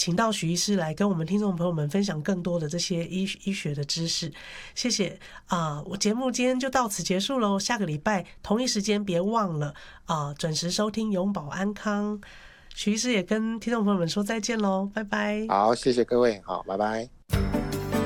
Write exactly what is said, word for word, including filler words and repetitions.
请到许医师来跟我们听众朋友们分享更多的这些医医学的知识。谢谢啊、呃！我节目今天就到此结束喽，下个礼拜同一时间别忘了啊、呃，准时收听永保安康。许医师也跟听众朋友们说再见喽，拜拜。 好，谢谢各位，好，拜拜。